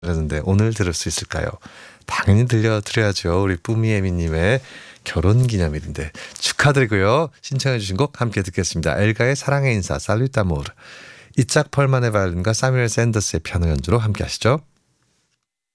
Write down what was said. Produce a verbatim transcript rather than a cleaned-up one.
그러는데 오늘 들을 수 있을까요? 당연히 들려드려야죠. 우리 뿌미애미님의 결혼기념일인데 축하드리고요. 신청해 주신 곡 함께 듣겠습니다. 엘가의 사랑의 인사 살루타모르, 이짝 펄만의 바이올린과 사뮤엘 샌더스의 피아노 연주로 함께 하시죠.